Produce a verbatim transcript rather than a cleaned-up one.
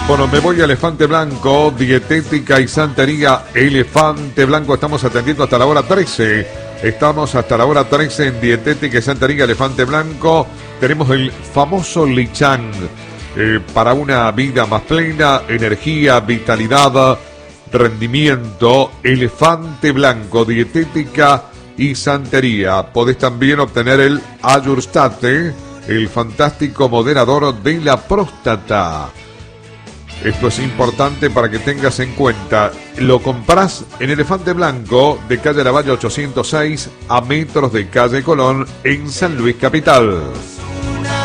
Bueno, me voy a Elefante Blanco, dietética y santería Elefante Blanco. Estamos atendiendo hasta la hora trece. Estamos hasta la hora trece en dietética y santería Elefante Blanco. Tenemos el famoso Lichang eh, para una vida más plena, energía, vitalidad, rendimiento. Elefante Blanco, dietética y santería. Podés también obtener el Ayurstate, el fantástico moderador de la próstata. Esto es importante para que tengas en cuenta. Lo comprás en Elefante Blanco, de calle Lavalle ochocientos seis, a metros de calle Colón, en San Luis Capital.